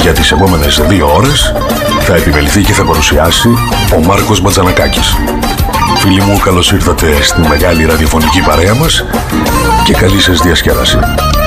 Για τις επόμενες 2 ώρες θα επιμεληθεί και θα παρουσιάσει ο Μάρκος Μπατζανακάκης. Φίλοι μου, καλώς ήρθατε στη μεγάλη ραδιοφωνική παρέα μας και καλή σας διασκέδαση.